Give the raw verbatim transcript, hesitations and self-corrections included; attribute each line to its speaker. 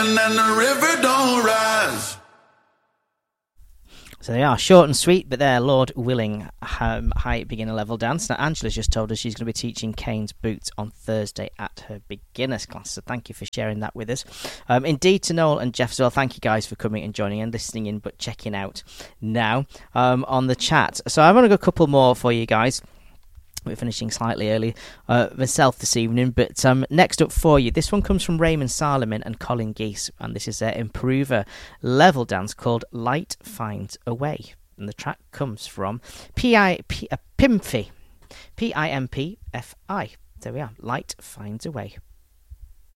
Speaker 1: And then the river don't rise.
Speaker 2: So they are short and sweet, but they're Lord Willing um, high beginner level dance. Now, Angela's just told us she's going to be teaching Kane's Boots on Thursday at her beginners class. So thank you for sharing that with us. Um, indeed, to Noel and Jeff as well, thank you guys for coming and joining and listening in, but checking out now um, on the chat. So I've only got a couple more for you guys. We're finishing slightly early uh, myself this evening, but um, next up for you, this one comes from Raymond Salomon and Colin Geese, and this is their improver level dance called Light Finds a Way, and the track comes from P I P uh, Pimpfi, P I M P F I. There we are, Light Finds a Way.